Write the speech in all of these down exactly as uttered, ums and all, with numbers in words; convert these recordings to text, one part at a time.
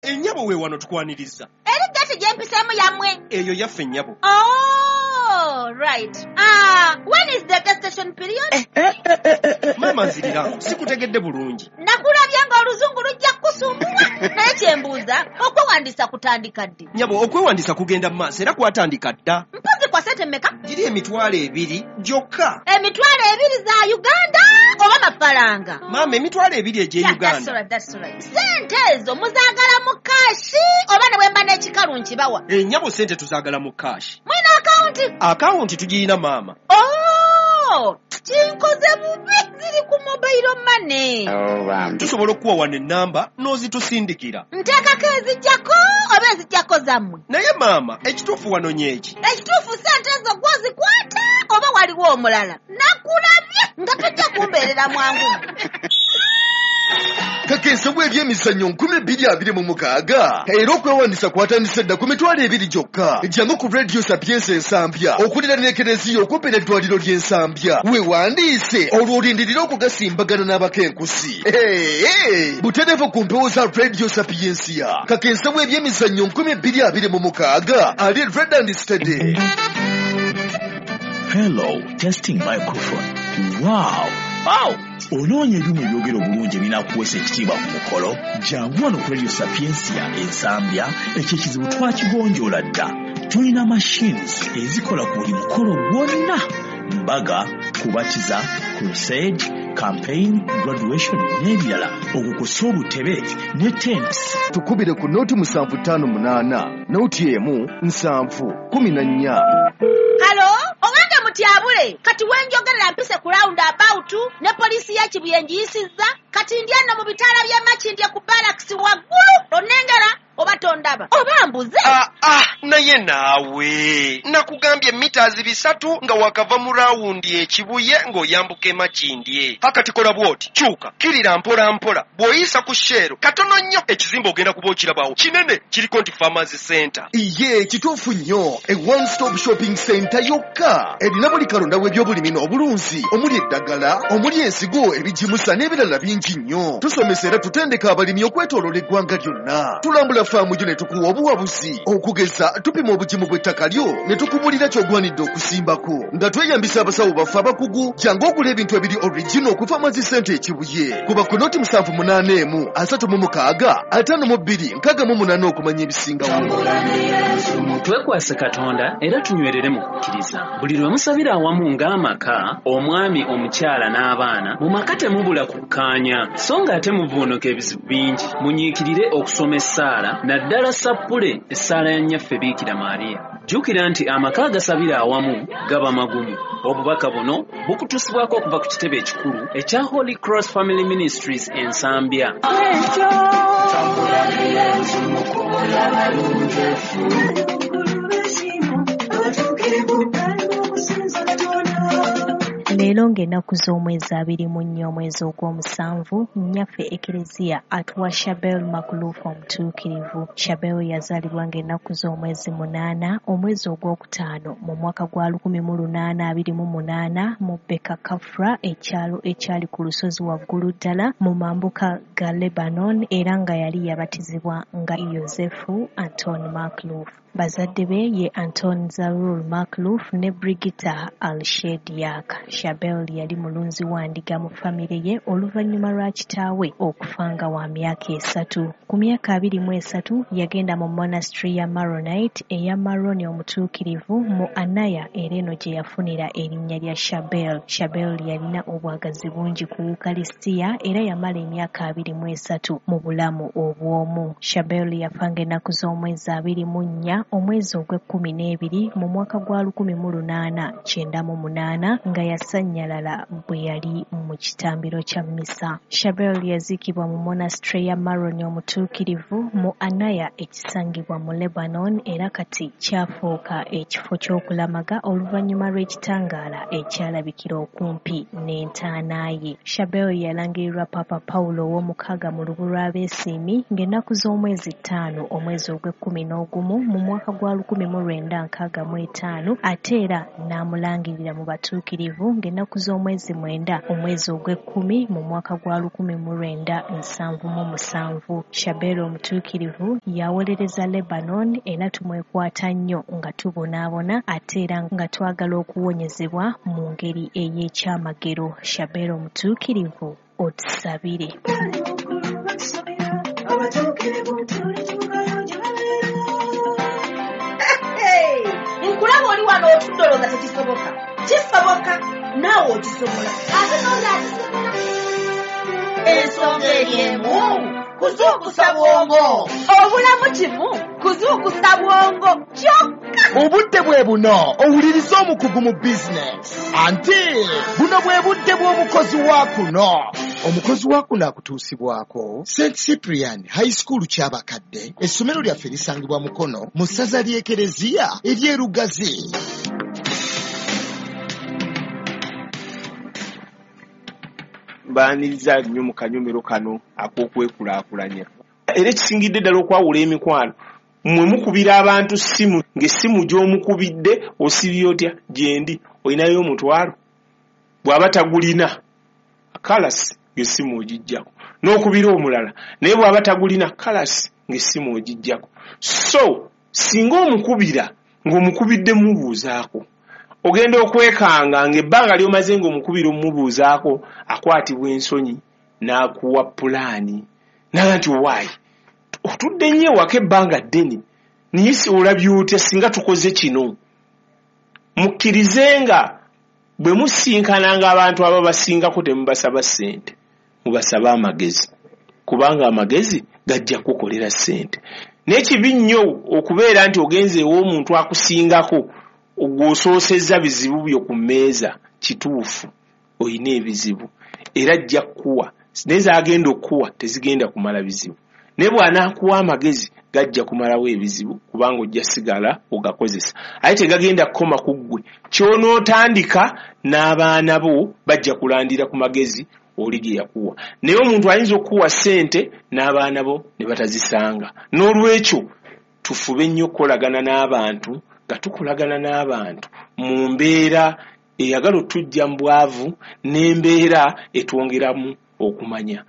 Ennyabo we wano tukwaniriza. Eri gati gye mpiseemu yammwe. Eyo yaffe ennyabo. Oh, right. Ah, when is the gestation period? Eh, eh, eh, eh, eh. Mama nzirira, sikutegedde bulungi. Nakulabye nga oluzungu lujja kusumbuwa. Naye kyembuuza, okwewandiisa kutandika ddi? Nyabo, okwewandiisa kugenda mu maaso era kwatandika dda. Mpozi kwa sente mmeka? Giri emitwalo ebiri gyokka. Emitwalo ebiri za Uganda oba mafaranga? Mama, emitwalo ebiri egy'e Yeah, Uganda. that's right, that's right. Sente ezo muzaagala mu kaashi oba ne bwemba n'ekikalu nkibawa? Ennyabo sente tuzaagala mu kaashi. Mwina akawunti? Akawunti tugirina maama. Oh, kinkoze bubi ziri ku mobile money. Oh, Tusobola okuwa wano ennamba n'ozitusindikira. Nteekako ezijjako oba ezijjako zammwe? Naye maama, ekituufu wano nyeeki. Ekituufu sente ezo gwozikwata oba waliwo omulala? Nakulabye nga tojja kumbeerera mwangu. Kakensa bw'ebyemizannyo nkumi bbiri abiri mu mukaaga era okwewandiisa kwatandise dda ku mitwalo ebiri gyokka. Jjangu ku Radio Sapienza Ensambya okulira n'ekereziya okumpi n'eddwaliro ly'Ensambya. Weewandiise olwo olindirira okugasimbagana n'abakenkusi. Hey, butereevu ku mpewo za Radio Sapienza. Kakensa bw'ebyemizannyo nkumi bbiri abiri mu mukaaga ali Red and Steady. Hello, testing microphone. Wow. Wow. Onoonya ebyuma ebyogera obulungi ebinakuweesa ekitiibwa ku mukolo? Jangu wano ku Radio Sapienza Ensambya, ekyo ekizibu twakigonjoola dda. Tulina machines ezikola ku buli mukolo gwonna. Mbaga, kubatiza, crusade, campaign, graduation n'ebirala. Okukusa obutebe ne tents. Tukubire ku nooti musanvu ttaano munaana, nooti emu nsanvu kumi na nnya. Halo, owange mutyabule. Kati wenjogerera mpise ku round about ne poliisi ya Kibuye ngiyisizza. Kati ndyano mu bitaala bya Makindye ku barracks waggulu. Onengera oba tondaba? Oba mbuze? Ah, ah, naye naawe. Nakugambye mitaazi bisatu nga wakava mu rawundi ekibuye ng'oyambuka e Makindye. Hakati kola bwoti, kyuka, kirira mpola mpola. Bw'oyisa ku Shero, katono nnyo ekizimba ogenda kuba okirabawo. Kinene, kiriko nti Farmers Center. Iye, kituufu nnyo. A one-stop shopping center yokka. Erina buli kalonda w'ebyobulimi n'obulunzi. Omuli eddagala, omuli ensigo, ebijimusa n'ebirala bingi nnyo. Tusomesa era tutendeka abalimi okwetooloola eggwanga lyonna. Tulambula faamu gyo ne tukuwa obuwabuzi. Okugeza tupima obugimu bw'ettaka lyo ne tukubulira ky'ogwanidde okusimbako. Nga tweyambisa abasawo baffe abakugu, jangu ogula ebintu ebiri original ku Farmers Center ekibuye. Kuba ku nooti musanvu munaana emu, asatu mu mukaaga, ataano mu bbiri, nkaaga mu munaana okumanya ebisingawo. Twekwase Katonda era tunywerere mu kukkiriza. Buli lwe musabira awamu ng'amaka, omwami, omukyala n'abaana, mu maka temubula kukkaanya, so ng'ate muvuunuka ebizibu bingi. Munyiikirire okusoma essaala, naddala sappule essaala ya nnyaffe Biikira Maariya. Jjukira nti amaka agasabira awamu gaba magumu. Obubaka buno bukutusibwako okuva ku kitebe ekikulu ekya Holy Cross Family Ministries Ensambya. Leero ng'ennaku z'omwezi abiri mu nnya omwezi ogw'omusanvu, nnyaffe Ekereziya atuwa Shabel Makulufu omutuukirivu. Shabel yazaalibwa ng'ennaku z'omwezi munaana omwezi ogwokutaano mu mwaka gwa lukumi mu lunaana abiri mu munaana mu Beka Kafra, ekyalo ekyali ku lusozi waggulu ddala mu mambuka ga Lebanon, era nga yali yabatizibwa nga Yosefu Anton Makulufu. Bazadde be ye Anton Zarul Maklouf ne Brigitta Al-Shediak. Shabel yali mulunzi wa ndiga mu famire ye oluvannyuma lwa kitaawe okufanga wa myaka esatu. Ku myaka abiri mu esatu yagenda mu monastery ya Maronite eya Maroni omutuukirivu mu Anaya, era eno gye yafunira erinnya lya Shabel. Shabel yalina obwagazi bungi ku Ukalisitiya era yamala emyaka abiri mu esatu mu bulamu obw'omu. Shabel yafanga ennaku z'omwezi abiri mu nnya omwezi ogw'ekkumi n'ebiri mu mwaka gwa lukumi mu lunaana kyenda mu munaana nga yasannyalala bwe yali mu kitambiro kya mmisa. Shabel yaziikibwa mu monastery ya Maroni omutuukirivu mu Anaya ekisangibwa mu Lebanon, era kati kyafuuka ekifo ky'okulamaga oluvannyuma lw'ekitangaala ekyalabikira okumpi n'entaana ye. Shabel yalangirirwa Papa Paulo ow'omukaaga mu lubu lw'abeesiimi ng'ennaku z'omwezi ttaano omwezi ogw'ekkumi n'ogumu mu mwaka gwa lukumi mu lwenda nkaaga mu etaano, ate era n'amulangirira mu batuukirivu ng'ennaku ng'ennaku z'omwezi mwenda omwezi ogw'ekkumi mu mwaka gwa lukumi mu lwenda nsanvu mu musanvu. Shabel omutuukirivu yawolereza Lebanon era tumwekwata nnyo nga tubonaabona ate era nga twagala okuwonyezebwa mu ngeri ey'ekyamagero. Shabel omutuukirivu otusabire. Nkulaba oli wano otudoloza tekisoboka. Kisoboka naawe okisobola ate n'olyakisobola. Ensonga eryemu kuzuukusa bwongo. Obulamu kimu kuzuukusa bwongo kyokka. Obudde bwe buno owuliriza omukugu mu bizinesi. Ante buno bwe budde bw'omukozi wa kuno. Omukozi wa kuno akutuusibwako Saint Cyprian High School ky'abakadde. Essomero lyaffe lisangibwa Mukono mu ssaza ly'Ekereziya ery'Erugazi. Baaniriza nnyo mu kanyomero kano ak'okwekulaakulanya. Era ekisingidde ddala okwawula emikwano, mmwe mukubira abantu ssimu, ng'essimu gy'omukubidde osibye otya gyendi olinayo omutwalo. Bw'aba tagulina kalasi ng'essimu ogijjako, n'okubira omulala naye bw'aba tagulina kalasi ng'essimu ogijjako. So singa omukubira ng'omukubidde mumubuuzaako, ogenda okwekanga ng'ebbanga ly'omaze ng'omukubira omumubuuzaako akwatibwa ensonyi n'akuwa pulaani naga nti waayi otudde nnyo ewaka ebbanga ddene naye si olabye otya singa tukoze kino. Mukkirizenga bwe musinkananga abantu aba basingako temubasaba ssente, mubasaba amagezi, kubanga amagezi gajja kukolera ssente. N'ekibi nnyo okubeera nti ogenze ew'omuntu akusingako ogw'osoosezza bizibu byo ku mmeeza. Kituufu oyina ebizibu era ajja kukuwa, naye z'agenda okukuwa tezigenda kumala bizibu. Naye bw'anaakuwa amagezi gajja kumalawo ebizibu kubanga ojja sigala ogakozesa, ate tegagenda kukoma ku ggwe. Ky'onootandika n'abaana bo bajja kulandira ku magezi oli ge yakuwa. Naye omuntu ayinza okukuwa ssente n'abaana bo ne batazisanga. N'olwekyo tufube nnyo okukolagana n'abantu nga tukolagana n'abantu mu mbeera eyagala otujja mu bwavu n'embeera etwongeramu okumanya.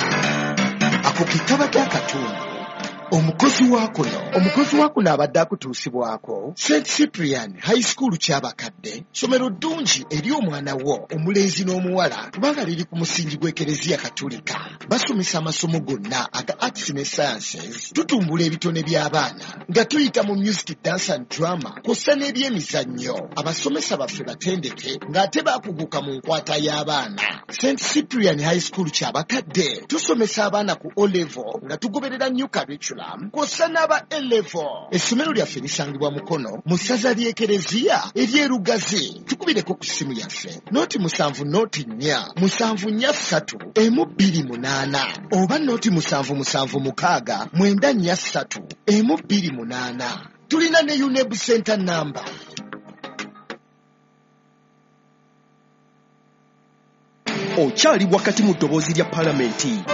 Ako kitaba kya katundu. Omukozi wa kuno, omukozi wa kuno abadde akutuusibwako Saint Cyprian High School ky'abakadde, ssomero ddungi eri omwana wo omulenzi n'omuwala kubanga liri ku musingi gw'Ekereziya Katolika. Basomesa amasomo gonna aga arts ne sciences, tutumbula ebitone by'abaana nga tuyita mu music, dance and drama kw'ossa n'ebyemizannyo. Abasomesa baffe batendeke ng'ate baakuguka mu nkwata y'abaana. Saint Cyprian High School ky'abakadde tusomesa abaana ku O level nga tugoberera nnyo curriculum kw'ossa n'aba A level. Essomero lyaffe lisangibwa Mukono mu ssaza ly'Ekereziya ery'Erugazi. Tukubireko ku ssimu yaffe nooti musanvu nooti nnya musanvu nnya ssatu emu bbiri munaana oba nooti musanvu musanvu mukaaga mwenda nnya ssatu emu bbiri munaana. Tulina ne U N E B center number. Okyali wakati mu ddoboozi lya Paalamenti.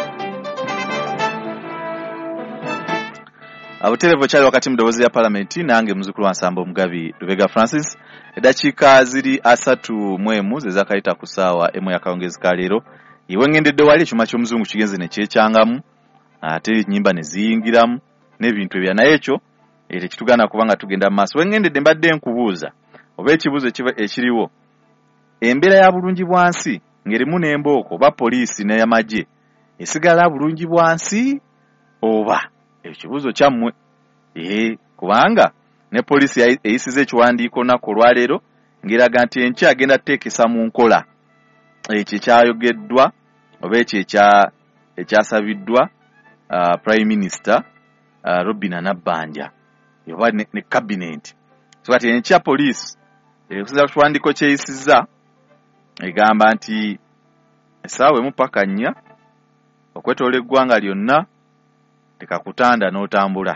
Abuterevo kyali wakati mu ddoboozi lya Paalamenti, nange muzukulu wa Nsamba Omugabi Lubega Francis. Eddakiika ziri asatu mu emu ze zaakayita ku ssaawa emu y'akawungezi ka leero. Iwe ngendedde wali ekyuma ky'omuzungu kigenze ne kyekyangamu, ate ennyimba ne ziyingiramu n'ebintu ebya naye ekyo era kitugana kubanga tugenda mu maaso. We ngendedde mbadde nkubuuza oba ekibuuzo ekiriwo, embeera ya bulungi bwansi ng'erimu n'embooko oba poliisi n'eyamagye esigala bulungi bwansi oba ekibuuzo kyammwe? Ee, kubanga ne poliisi eyisize ekiwandiiko nako olwaleero ng'eraga nti enkya agenda tuteekesa mu nkola ekyo ekyayogeddwa oba ekyo ekyasabiddwa uh, Prime Minister uh, Robinah Nabbanja oba ne, ne cabinet. So kati enkya poliisi eyisiza ekiwandiiko kyeyisizza egamba nti essaawa emu paka nnya okwetoola eggwanga lyonna tekakutanda n'otambula.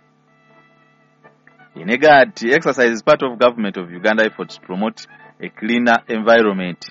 Enega ati exercise is part of government of Uganda efforts to promote a cleaner environment.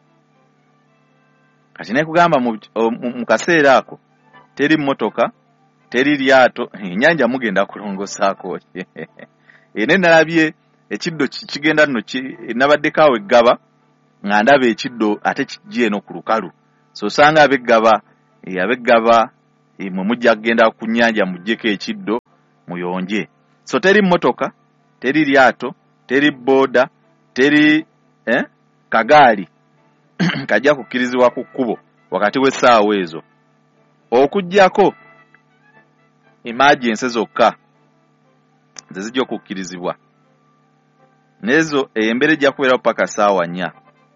Kati ne kugamba mu kaseera ako teri mmotoka, teri lyato, ennyanja mugenda kulongosaako. Ene nalabye ekiddo kigenda nno nabaddeko awo eggaba nga ndaba ekiddo ate kijje eno ku lukalu so sanga abeggaba e, abeggaba e, mwe mujja kugenda ku nnyanja mujjeko ekiddo muyonje so teri mmotoka teri lyato teri boda teri eh, kagaali kajja kukkirizibwa ku kkubo wakati w'essaawa ezo okujjako emergency zokka ze zijja okukkirizibwa nezo embere ejja kubeerawo paka ssaawa nnya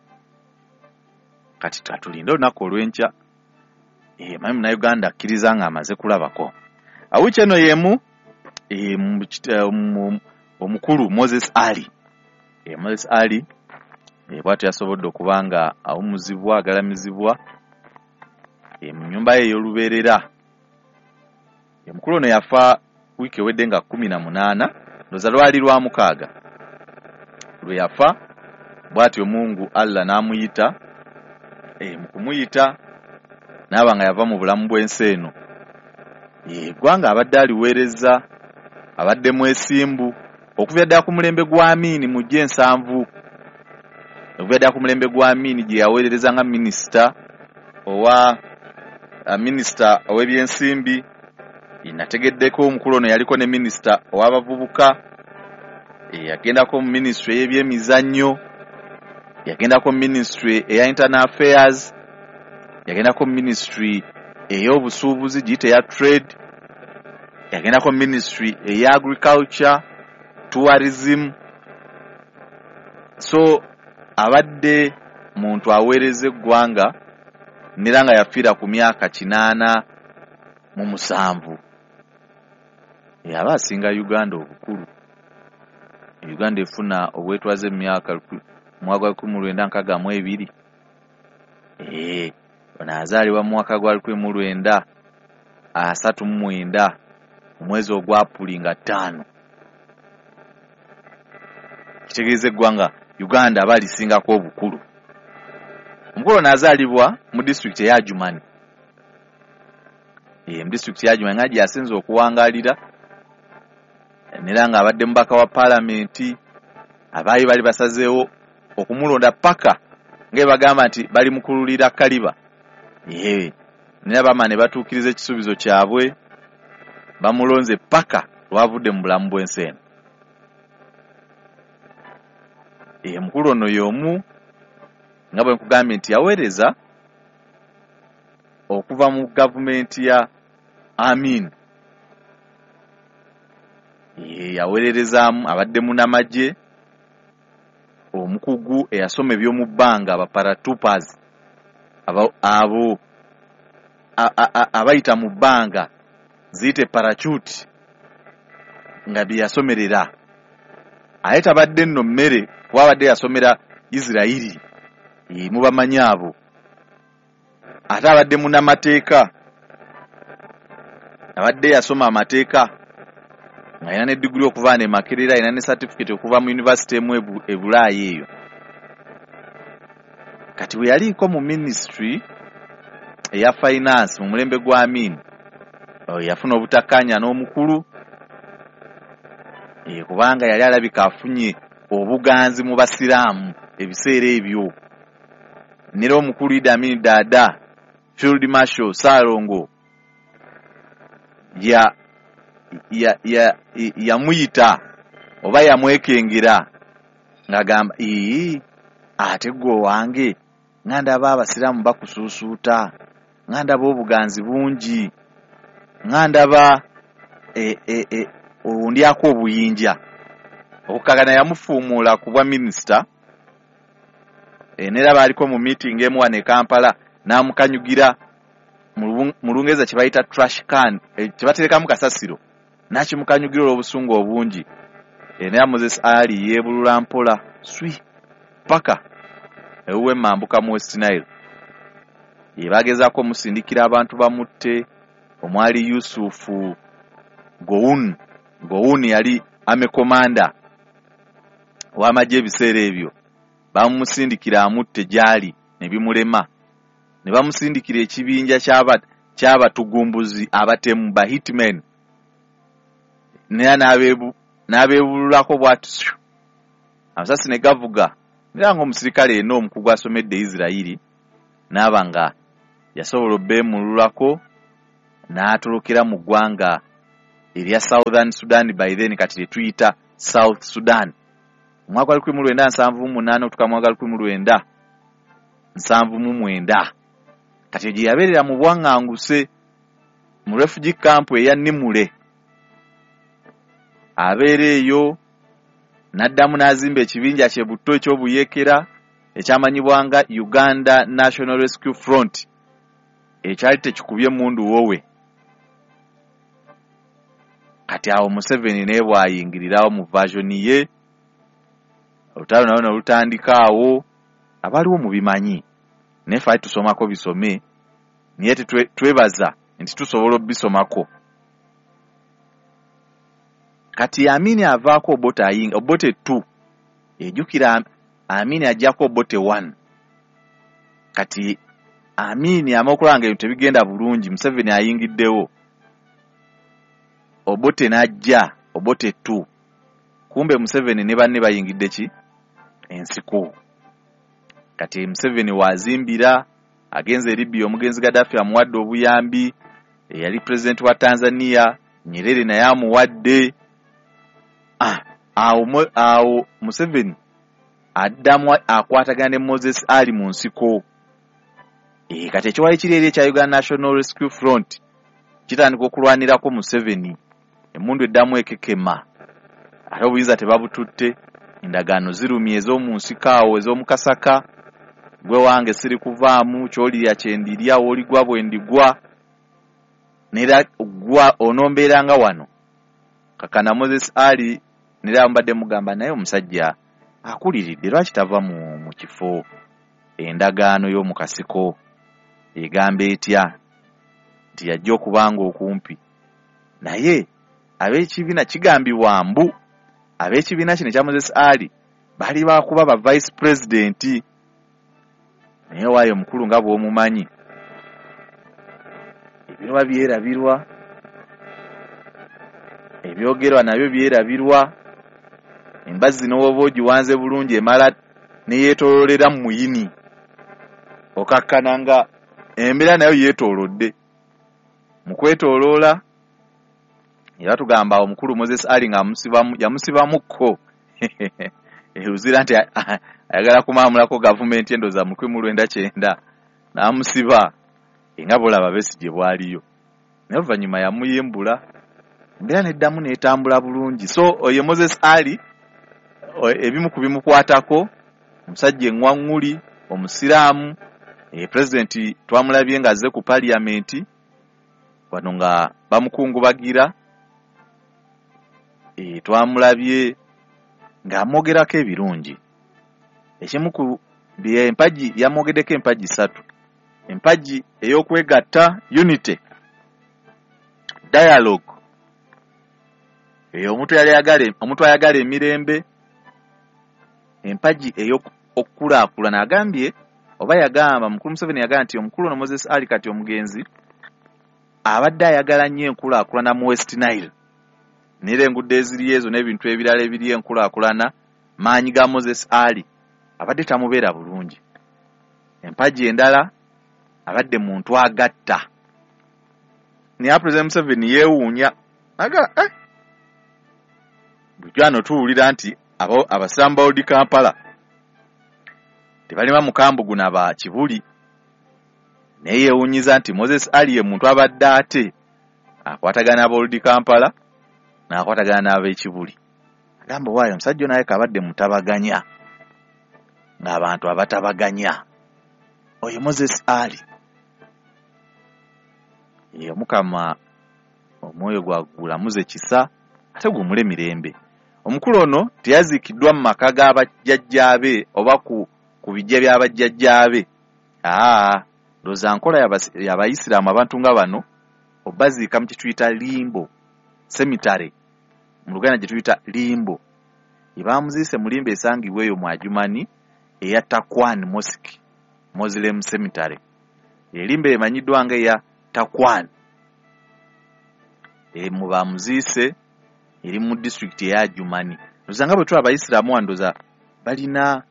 kati tatulinde olunaku olw'enkya e, mami munnayuganda akkiriza nga amaze kulabako awiki eno yemu e, omukulu Moses Ali e, Moses Ali e, bwatyo yasobodde okuba nga awumuzibwa agalamizibwa e, mu nnyumba ye ey'olubeerera e, mukulu ono yafa wiiki ewedde nga kumi na munaana ndoza lwali lwa mukaaga lwe yafa bwatyo Mungu Allah n'amuyita e, mu kumuyita n'aba nga yava mu bulamu bw'ensi eno eggwanga abadde aliweereza abadde mwesimbu okuva ddala ku mulembe gwa Amini mu gye ensanvu okuva ddala ku mulembe gwa Amini gye yaweerereza nga minisita owa uh, minisita ow'ebyensimbi nategeddeko omukulu ono yaliko ne minisita ow'abavubuka e, yagendako mu ministry y'ebyemizannyo yagendako mu ministry eya internal affairs yagendako mu ministry ey'obusuubuzi giyite ya trade yagendako mu ministry eya agriculture tourism so abadde muntu aweereza eggwanga nera nga yafiira ku myaka kinaana mu musanvu yaba asinga Uganda obukulu Uganda efuna obwetwaze mu myaka mwaka lukumi mu lwenda nkaaga mu ebiri ee onazaalibwa mu mwaka gwa lukumi mu lwenda asatu mu mwenda mu mwezi ogwa Apuli nga ttaano kitegeeza eggwanga Uganda aba alisingako obukulu omukulu n'azaalibwa mu district eya Jumani e, mu district ya Jumani nga gyasinze okuwangaalira nera nga abadde mubaka wa paalamenti abaayi bali basazeewo okumulonda paka nga bagamba nti bali mukululira kaliba ye nera bama ne batuukiriza ekisuubizo kyabwe bamulonze paka lwavudde mu bulamu bw'ensi eno e, mukulu ono y'omu nga bwe nkugambye nti yaweereza okuva mu gavumenti ya Amin ye yaweererezaamu abadde munnamagye omukugu eyasoma eby'omu bbanga abaparatupas abo abo abayita mu bbanga ziyite parachute nga bye yasomerera ate tabadde nno mmere kuba abadde yasomera Isirayiri mubamanyi abo ate abadde munnamateeka abadde yasoma amateeka nga yina ne diguli okuva ne Makerera yina ne certificate okuva mu university emu e Bulaayi eyo kati bwe yaliko mu ministry eya finance mu mulembe gwa Amin yafuna obutakkaanya n'omukulu e, kubanga yali alabika afunye obuganzi mu basiraamu ebiseera ebyo nera omukulu Idi Amin Dada Field Marshal Saalongo ya ya ya yamuyita oba yamwekengera ng'agamba ii ate gwe wange nga ndaba abasiraamu bakusuusuuta nga ndaba obuganzi bungi nga ndaba e, e, e, ondyako obuyinja okukagana yamufuumuula ku bwa minisita e, nera baaliko mu meeting emu wano e Kampala n'amukanyugira mu Lungereza kye bayita trash can e, kye baterekamu kasasiro n'akimukanyugira olw'obusungu obungi e, nera Moses Ali yeebulula mpola swi paka ewuwe mambuka mu West Nile ye bagezaako omusindikira abantu bamutte omwali Yusufu Gowun Gowun yali ame komanda w'amagye ebiseera ebyo bamusindikira amutte gyali ne bimulema ne bamusindikira ekibinja ky'abatugumbuzi abatemu ba hitmen nera n'abeebululako bw'atyo amasasi ne gavuga era ng'omusirikale eno omukugu asomedde Isirayiri n'aba nga yasobola obbeemululako n'atolokera mu ggwanga erya Southern Sudan, by then kati lye tuyita South Sudan. Mwaka wa lukumi mu lwenda nsanvu mu munaana okutuuka mwaka lukumi mu lwenda nsanvu mu mwenda. Kati gye yabeerera mu bwaŋŋanguse mu refugee camp eya Nimule. Abeera eyo n'addamu n'azimba ekibinja kye butto eky'obuyeekera ekyamanyibwa nga Uganda National Rescue Front ekyali tekikubye mundu wowe. Kati awo Museveni ne bwayingirirawo mu version ye, olutalo nalwo nolutandikaawo, abaliwo mu bimanyi naye ffe tusomako bisome naye twebaza nti tusobola obisomako. Kati Amini avaako Obote ayinga Obote two, ejjukira Amini ajjako Obote one. Kati Amini amaokulanga ebintu tebigenda bulungi, Museveni ayingiddewo, Obote n'ajja Obote two. Kumbe Museveni ne banne bayingidde ki ensiko. Kati Museveni wazimbira agenze e Libya, omugenzi Gaddafi amuwadde obuyambi, eyali president wa Tanzania Nyerere naye amuwadde. Ah, awo awo Museveni addamu akwatagana ne Moses Ali mu nsiko. E, kati ekiwayi kiri eri ekya Uganda National Rescue Front kitandika okulwanirako Museveni, emmundu eddamu ekekema. Ate obuyinza tebabututte, endagaano zirumye ez'omu nsiko awo ez'omukasaka, gwe wange siri kuvaamu, kyolirya kyendirya, oligwa bwendigwa, nera gwa onombeeranga wano. Kakana Moses Ali nera mbadde mugamba naye omusajja akuliridde lwaki tava mu, mu kifo. Endagaano y'omu kasiko egamba etya nti yajja okubanga okumpi naye ab'ekibiina kigambibwa mbu ab'ekibiina kino ekya Moses Ali bali bakuba ba vice president. Naye waayo omukulu nga bw'omumanyi ebirwa byerabirwa, ebyogerwa nabyo byerabirwa. Embazzi n'owoba ogiwanze bulungi emala neyeetoololera mu muyini, okakkana nga embeera nayo yeetoolodde. Mu kwetooloola era tugamba omukulu Moses Ali nga yamusibamukko eruzira nti ayagala kumaamulako gavumenti endoza mu lukumi mu lwenda kyenda n'amusiba nga bolaba Besigye bwaliyo. Naye oluvannyuma yamuyimbula, embeera neddamu n'etambula bulungi. So oye Moses Ali ebimu ku bimukwatako, omusajja enwaŋŋuli, omusiraamu, e president twamulabye nga azze ku parliament wano nga bamukungubagira, e twamulabye ng'amwogerako ebirungi. Ekimu ku empagi yamwogeddeko empagi ssatu. Empagi ey'okwegatta, unity, dialogue, eyo omuntu yali ayagala omuntu ayagala emirembe, empagi ey'okukulaakulana. Agambye oba yagamba mukulu Museveni yagamba nti omukulu ono Moses Ali kati omugenzi abadde ayagala nnyo enkulaakulana mu West Nile, nera engudde eziri ezo n'ebintu ebirala ebiri enkulaakulana, maanyi ga Moses Ali abadde tamubeera bulungi. Empagi endala abadde muntu agatta. Naye President Museveni yeewuunya aga eh bujano tuwulira nti abo abasamba odi Kampala tebalima mukambugu na ba Kibuli, naye yeewuunyiza nti Moses Ali ye muntu abadde ate akwatagana ab'oludi Kampala n'akwatagana n'ab'ekibuli. Agamba waayo omusajja naye kabadde mutabaganya ng'abantu abatabaganya. Oyo Moses Ali ye Mukama omwoyo gwagulamuze kisa ate gumule mirembe. Omukulu ono teyaziikiddwa mu maka g'abajjajjaabe oba ku ku bijja by'abajjajjaabe. Aa loza nkola y'Abayisiraamu abantu nga bano obaziika mu kituyita limbo cemetery, mu Luganda gye tuyita limbo. Ibaamuziise mu limbo esangibwa eyo mu Ajumani eya Takwan Mosque Muslim Cemetery. Elimbo emanyiddwa nga eya Takwan e mu baamuziise eri mu district eya Ajumani. Loza nga bwe twa Abayisiraamu wandoza balina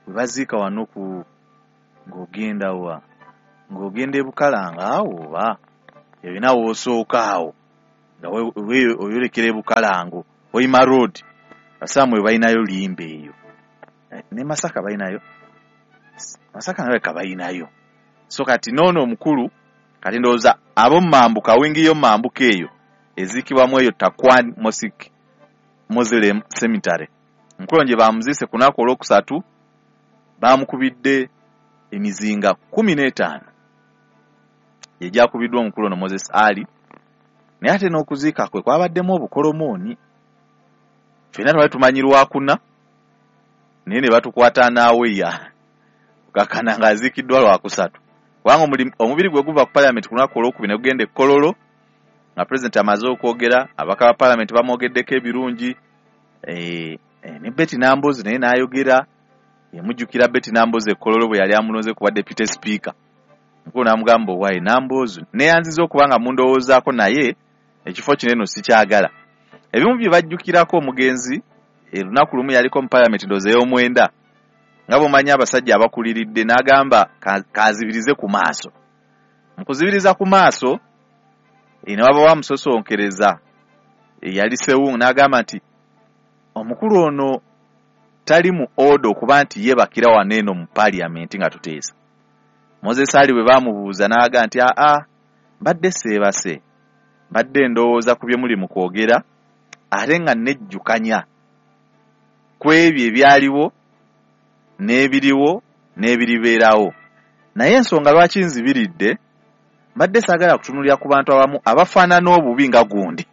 webaziika wano ku ng'ogenda wa ng'ogenda ebukalanga awo oba ebina woosooka awo nga oyolekera ebukalango oyima road basamwe balinayo limba eyo ne Masaka balinayo Masaka nawe kabalinayo so kati noono omukulu kati ndowooza abo mambuka wingiyo mambuka eyo eziikibwamu eyo Takwan Mosque Muslim Cemetery omukulu nje bamuzise ku lunaku olwokusatu bamukubidde emizinga kumi n'etaano egyakubiddwa omukulu ono Moses Ali naye ate n'okuziika kwe kwabaddemu obukolomooni ffenna twali tumanyirwa kuna naye ne batukwata naawe ya kakana ng'aziikiddwa lwakusatu kubanga omubiri gwe guva ku palamenti ku lunaku olwokubiri ne gugenda e Kololo nga pulezidenti amaze okwogera abaka ba palamenti bamwogeddeko ebirungi e, e, ne Betty Nambozi naye n'ayogera yamujjukira Betty Nambozi e Kololo bwe yali amunoze kuba deputy speaker nkulu n'amugamba owaayi Nambozi neyanziza okuba nga mundowoozaako naye ekifo kino eno sikyagala ebimu bye bajjukirako omugenzi olunaku lumu yaliko mu palamenti ndowooza ey'omwenda nga bw'omanyi abasajja abakuliridde n'agamba kazibirize ku maaso mu kuzibiriza ku maaso ne waba wamusosonkereza yali Sewung n'agamba nti omukulu ono tali mu odo okuba nti yebakira wano eno mu paliamenti nga tuteesa Moses Ali bwe baamubuuza n'aga nti aa mbadde seebase mbadde ndowooza ku bye muli mu kwogera ate nga nejjukanya ku ebyo ebyaliwo n'ebiriwo n'ebiribeerawo naye ensonga lwaki nzibiridde mbadde saagala kutunulira ku bantu abamu abafaanana obubi nga gundi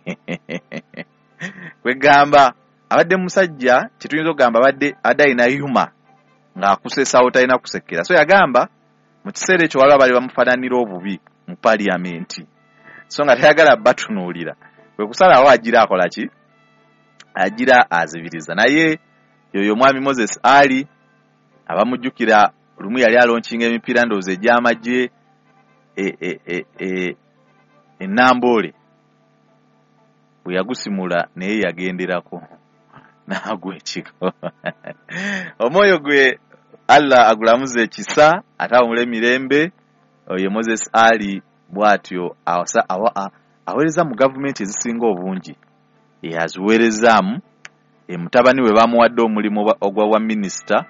kwegamba abadde musajja kituyinza okugamba abadde adayina yuma ng'akusesawo talina kusekera so yagamba mu kiseera ekyo waliwo abali bamufaananira obubi mu paliamenti so nga tayagala batunuulira kwe kusalawo agira akola ki agira azibiriza naye yoyo mwami Moses Ali abamujjukira lumu yali alonkinga emipiira ndowooza egy'amagye e e e e enamboole bwe yagusimula naye yagenderako n'agwa ekiko omwoyo gwe Allah agulamuze ekisa ate awumule emirembe oyo Moses Ali bw'atyo aweereza mu gavumenti ezisinga obungi yaziweerezaamu mutabani we bamuwadde omulimu ogwa wa minisita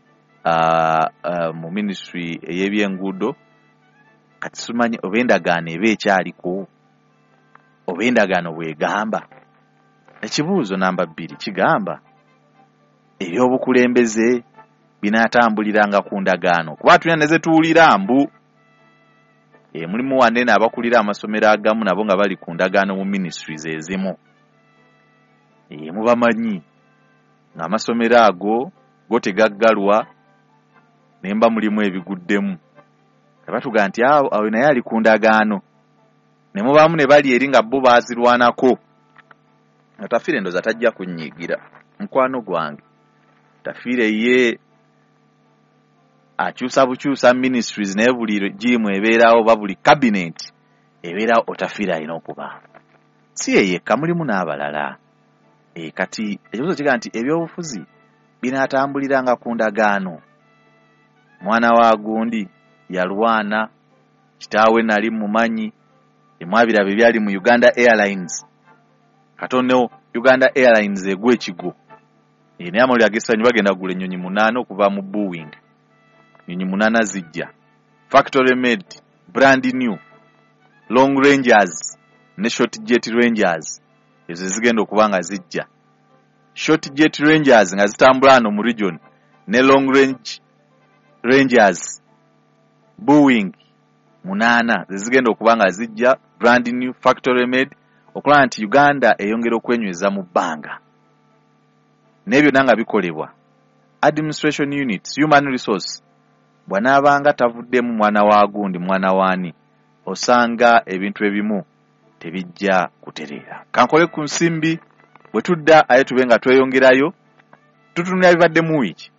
mu ministry ey'ebyenguudo kati simanyi oba endagaano eba ekyaliko oba endagaano bwegamba ekibuuzo namba bbiri kigamba ebyobukulembeze binaatambuliranga ku ndagaano kuba tulina ne ze tuwulira mbu e, mulimu wanene abakulira amasomero agamu nabo nga bali ku ndagaano mu ministries ezimu e, mubamanyi ng'amasomero ago go tegaggalwa nemba mulimu ebiguddemu batuga nti awo awo naye ali ku ndagaano ne mubaamu ne bali eri nga bo baazirwanako Tafiire ndoza tajja kunnyigira mukwano gwange Tafiire ye akyusa bukyusa ministries naye buli jimu ebeerawo ba buli cabinet ebeerawo Otafiire alina okuba si ye yekka mulimu n'abalala e kati ekibuzo kiga nti ebyobufuzi binaatambuliranga ku ndagaano mwana wa gundi yalwana kitaawe nali mumanyi emwabirabe byali mu Uganda Airlines katono Uganda Airlines egwe ekigo ene amali agesanyu bagenda gula ennyonyi munaana okuva mu Boeing ennyonyi munaana zijja factory made brand new long rangers ne short jet rangers ezo zigenda okuba nga zijja short jet rangers nga zitambula ano mu region ne long range rangers Boeing munaana zigenda okuba nga zijja brand new factory made okulaba nti Uganda eyongera okwenyweza mu bbanga n'ebyo nanga bikolebwa administration units human resource bw'anaabanga tavuddemu mwana wa gundi mwana waani osanga ebintu ebimu tebijja kutereera kankole ku nsimbi bwe tudda aye tube nga tweyongerayo tutunula bibadde mu wiiki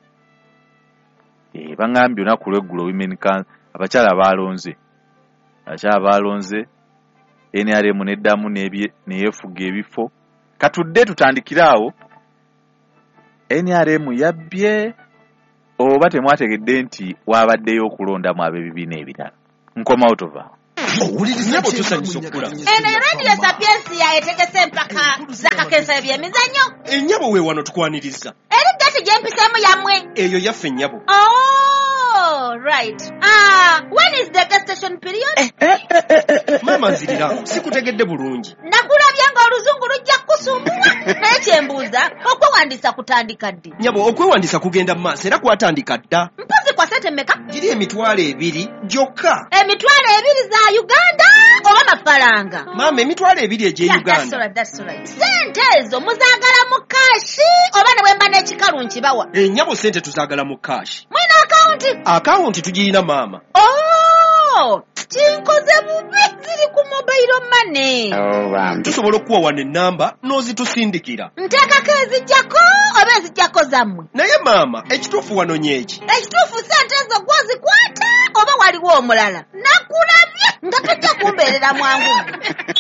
e, bangambye olunaku lw'eggulo women council abakyala balonze abakyala balonze N R M neddamu neyefuga ebifo katudde tutandikiraawo N R M yabbye oba temwategedde nti wabaddeyo okulondamu ab'ebibiina ebirala nkoma out of awo owuliriza tusanyusa okula eno radio sapiensia etegese empaka zakakensa ebyemizannyo ennyabo we wano tukwaniriza eri gati gyempiseemu yammwe eyo yaffe ennyabo oh right ah when is the gas station period maama nzirira sikutegedde bulungi nakulabye ng'oluzungu lujja kukusumbuwa naye kyembuuza okwewandiisa kutandika ddi nyabo okwewandiisa kugenda mu maaso era kwatandika dda mpozi kwa sente mmeka giri emitwalo ebiri gyokka emitwalo ebiri za uganda oba mafaranga maama emitwalo ebiri egy'uganda sente ezo muzaagala mu kaashi oba ne bwemba n'ekikalu nkibawa ennyabo sente tuzaagala mu kaashi mwina akawunti akawunti tugirina maama oh kinkoze bubi ziri ku mobile money tusobola okuwa wano ennamba n'ozitusindikira nteekako ezijjako oba ezijjako zammwe naye maama ekituufu wano nyeeki ekituufu sente ezo gwozikwata oba waliwo omulala nakulabye nga tojja kumbeerera mwangu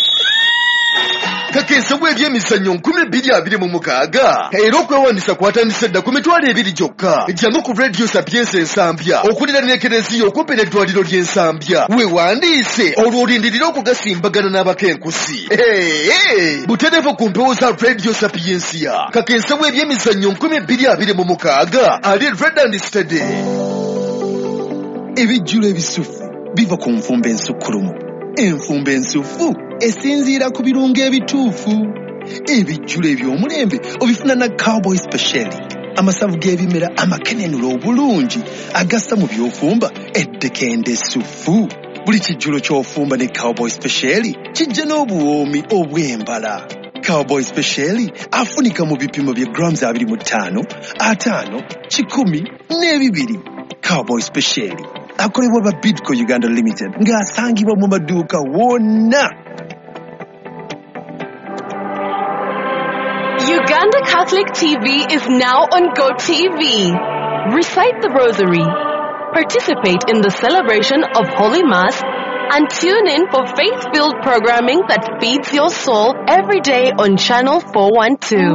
kakensa bw'ebyemizannyo nkumi bbiri abiri mu mukaaga era okwewandiisa kwatandise dda ku mitwalo ebiri gyokka jangu ku radio sapiensa ensambya okulira n'ekereziya okumpi n'eddwaliro ly'ensambya weewandiise olwo olindirira okugasimbagana n'abakenkusi butereevu ku mpewo za radio sapiensia kakensa bw'ebyemizannyo nkumi bbiri abiri mu mukaaga ali red and steady ebijjulo ebisufu biva ku nfumba ensukkulumu enfumba ensufu esinziira ku birungo ebituufu ebijjulo eby'omulembe obifuna na Cowboy Special amasavu g'ebimera amakenenula obulungi agassa mu by'ofumba eddekende essufu buli kijjulo ky'ofumba ne Cowboy Special kijja n'obuwoomi obw'embala Cowboy Special afunika mu bipimo bya grams abiri mu ttaano ataano kikumi n'ebibiri Cowboy Special akolebwa ba Bidco Uganda Limited ng'asangibwa mu maduuka wonna. Uganda Catholic T V is now on GoTV. Recite the Rosary, participate in the celebration of Holy Mass, and tune in for faith-filled programming that feeds your soul every day on Channel four twelve.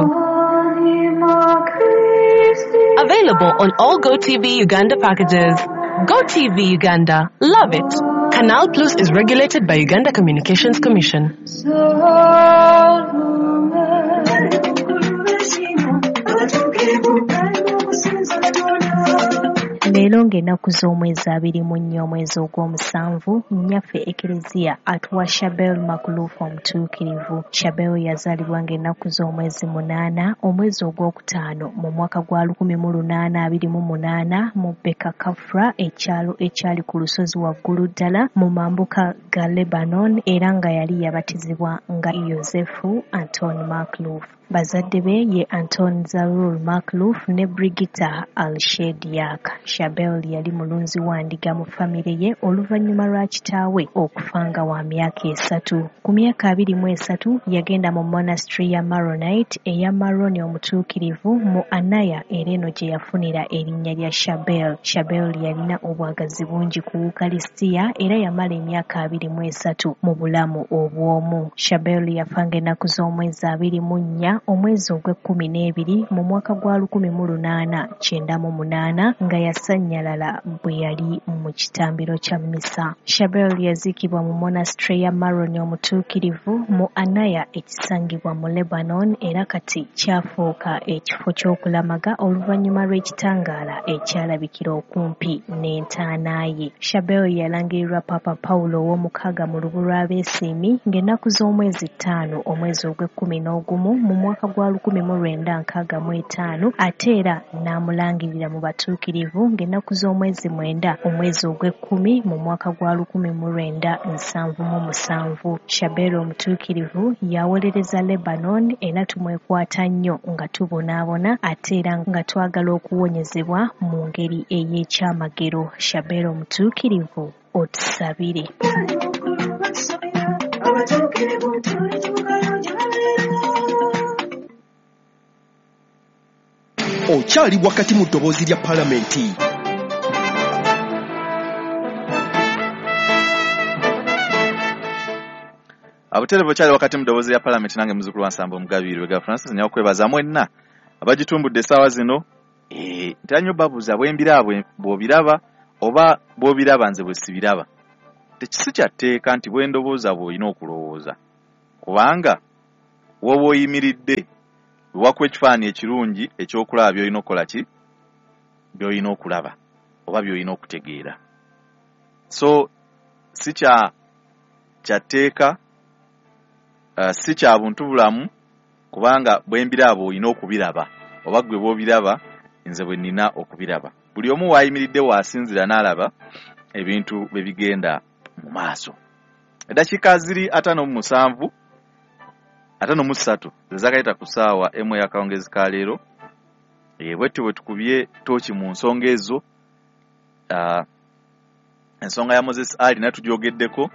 Available on all GoTV Uganda packages. GoTV Uganda. Love it. Canal Plus is regulated by Uganda Communications Commission. Leero ng'ennaku z'omwezi abiri mu nnya omwezi ogw'omusanvu nnyaffe ekereziya atuwa Shabel Makulufu omutuukirivu. Shabel yazaalibwa ng'ennaku z'omwezi munaana omwezi ogwokutaano mu mwaka gwa lukumi mu lunaana abiri mu munaana mu Beka Kafra ekyalo ekyali ku lusozi waggulu ddala mu mambuka ga Lebanon era nga yali yabatizibwa nga Yosefu Anton Makulufu. Bazadde be ye Anton Zarul Maklouf ne Brigitta Al-Shediak. Shabel yali mulunzi wa ndiga mu famire ye oluvannyuma lwa kitaawe okufanga wa myaka esatu. Ku myaka abiri mu esatu yagenda mu monastery ya Maronite eya Maroni omutuukirivu mu Anaya era eno gye yafunira erinnya lya Shabel. Shabel yalina obwagazi bungi ku Ukalisitiya era yamala emyaka abiri mu esatu mu bulamu obw'omu. Shabel yafanga ennaku z'omwezi abiri mu nnya omwezi ogw'ekkumi n'ebiri mu mwaka gwa lukumi mu lunaana kyenda mu munaana nga yasannyalala bwe yali mu kitambiro kya mmisa. Shabel yaziikibwa mu monastery ya Maroni omutuukirivu mu Anaya ekisangibwa mu Lebanon era kati kyafuuka ekifo ky'okulamaga oluvannyuma lw'ekitangaala ekyalabikira okumpi n'entaana ye. Shabel yalangirirwa Papa Paulo ow'omukaaga mu lubu lw'abeesiimi ng'ennaku z'omwezi ttaano omwezi ogw'ekkumi n'ogumu mu mwaka gwa lukumi mu lwenda nkaaga mu etaano ate era n'amulangirira mu batuukirivu ng'ennaku z'omwezi mwenda omwezi ogw'ekkumi mu mwaka gwa lukumi mu lwenda nsanvu mu musanvu. Shabel omutuukirivu yawolereza Lebanon era tumwekwata nnyo nga tubonaabona ate era nga twagala okuwonyezebwa mu ngeri ey'ekyamagero. Shabel omutuukirivu otusabire. Okyali wakati mu ddoboozi lya palamenti. Abuterevu kyali wakati mu ddoboozi lya palamenti nange muzukulu wa Nsamba Omugabi Lwega Francis nyawo kwebaza mwenna abagitumbudde essaawa zino eh tanyo babuza bwembirabwe bwobiraba oba bwobiraba nze bwe sibiraba tekisi kyateeka nti bwendobooza bw'olina okulowooza kubanga woba oyimiridde wewakwa ekifaananyi ekirungi ekyokulaba by'olina okukola ki by'olina okulaba oba by'olina okutegeera so si kya kyateeka uh, si kya buntu bulamu kubanga bwembiraba olina okubiraba oba gwe bw'obiraba nze bwe nnina okubiraba buli omu waayimiridde waasinzira n'alaba ebintu bwe bigenda mu maaso eddakiika ziri ataano mu musanvu ataano mu ssatu zezakayita ku ssaawa emu ey'akawungezi ka leero bwetyo bwe tukubye tooki mu nsonga ezo uh, ensonga ya Moses Ali natugyogeddeko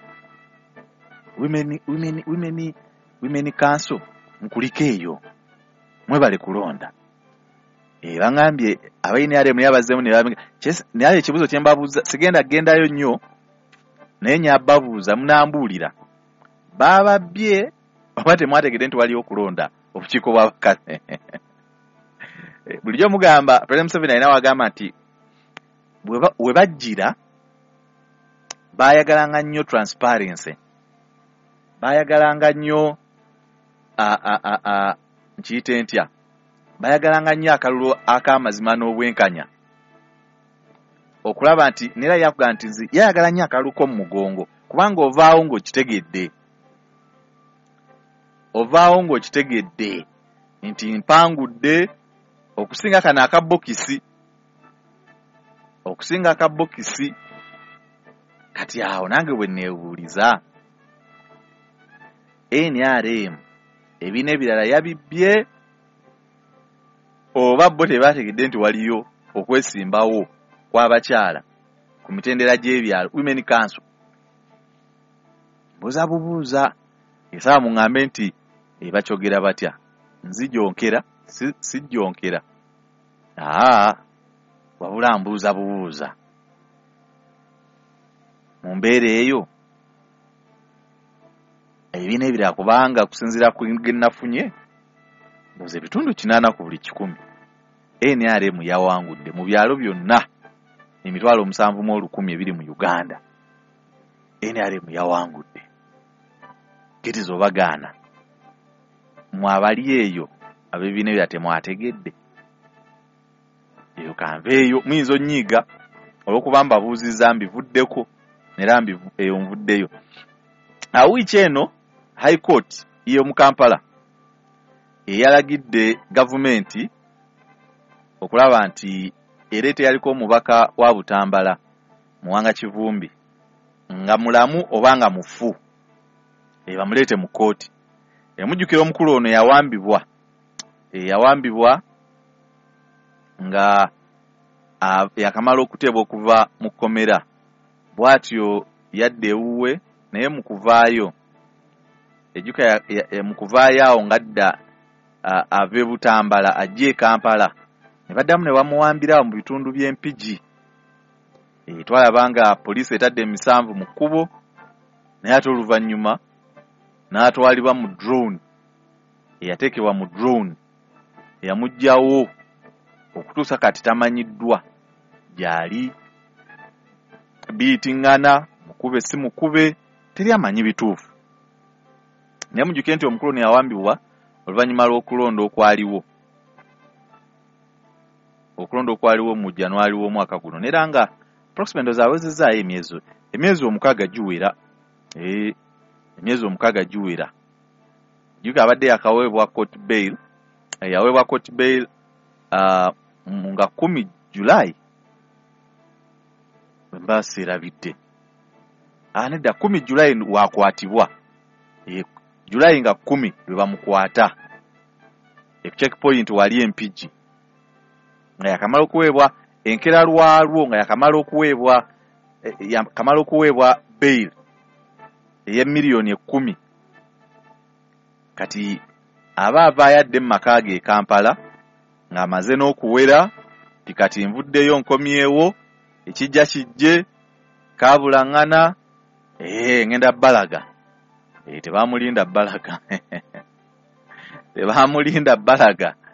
women women women women council nkuliko eyo mwebale kulonda e bangambye abayina yale muyabazeemu ne bamega naye ekibuzo kye mbabuuza sigenda gendayo nnyo naye nyababuuza munambuulira bababye oba temwategedde nti waliwo okulonda obukiiko bw'abakazi bulijjo mugamba President Museveni alina wagamba nti we bajjira bayagalanga nnyo transparency bayagalanga nnyo nkiyite ntya bayagalanga nnyo akalulu ak'amazima n'obwenkanya okulaba nti nera yakuga nti nzi yayagala nnyo akalulu k'omu mugongo kubanga ovaawo ng'okitegedde ovaawo ng'okitegedde nti mpangudde okusinga kano akabbokisi okusinga akabbokisi kati awo nange bwe neebuuliza N R M ebina ebirala yabibbye oba bo tebategedde nti waliyo okwesimbawo kw'abakyala ku mitendera gy'ebyalo women council buuza bubuuza esaba muŋŋambe nti ebakyogera batya nzijonkera sijjonkera aa wabula mbuuza bubuuza mu mbeera eyo ebina ebirala kubanga kusinziira ku gennafunye mbuuza ebitundu kinaana ku buli kikumi N R M yawangudde mu byalo byonna emitwalo omusanvu mu olukumi ebiri mu Uganda N R M yawangudde kitizo bagaana mwabali eyo ab'ebibiina ebirala temwategedde eyo kanveeyo muyinza onnyiiga olw'okuba mbabuuzizza mbivuddeko era eyo nvuddeyo awo wiiki eno high court y'omu Kampala eyalagidde gavumenti okulaba nti ereeta yaliko omubaka wa Butambala Muwanga Kivumbi nga mulamu oba nga mufu ebamuleete mu kkooti emujjukira omukulu ono yawambibwa yawambibwa nga yakamala okuteebwa okuva mu kkomera bw'atyo yadde ewuwe naye mu kuvaayo ejjuka mu kuvaayo awo ng'adda ave Butambala ajje e Kampala ne baddamu ne bamuwambira mu bitundu by'Empigi twalaba nga poliisi etadde emisanvu mu kkubo naye ate oluvannyuma n'atwalibwa mu drone eyateekebwa mu drone eyamuggyawo okutuusa kati tamanyiddwa gyali biyitiŋŋana mukube si mukube teri amanyi bituufu naye mujjuke nti omukulu ne yawambibwa oluvannyuma lw'okulonda okwaliwo okulonda okwaliwo mu January w'omwaka guno era nga approximately zaawezezaayo emyezi emyezi omukaaga giwera eh emyezi omukaaga giwera jjuka abadde yakaweebwa court bail yaweebwa court bail uh, nga kumi July mbaseerabidde anedda kumi July wakwatibwa e, July nga kumi lwe bamukwata e checkpoint wali Empigi nga yakamala okuweebwa enkera lwalwo nga yakamala okuweebwa yakamala okuweebwa bail ey'emiliyoni ekkumi kati aba avaayadde mu maka ge e Kampala ng'amaze n'okuwera ti kati nvuddeyo nkomyewo ekijja kijje kaabulaŋŋana ee ngenda bbalaga ee tebaamulinda bbalaga tebaamulinda bbalaga